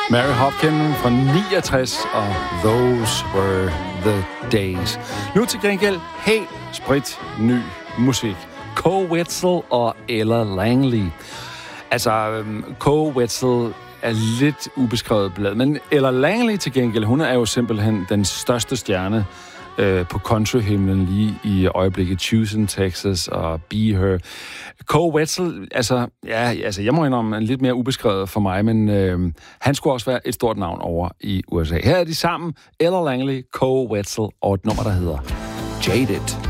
Mary Hopkin fra 69, og Those Were the Days. Nu til gengæld helt sprit ny musik. Koe Wetzel og Ella Langley. Altså, Koe Wetzel er lidt ubeskrevet blad, men Ella Langley til gengæld, hun er jo simpelthen den største stjerne på countryhimlen lige i øjeblikket. Houston, Texas og Be Her. Koe Wetzel, altså, jeg må indrømme, lidt mere ubeskrevet for mig, men han skulle også være et stort navn over i USA. Her er de sammen, Ella Langley, Koe Wetzel og et nummer, der hedder Jaded.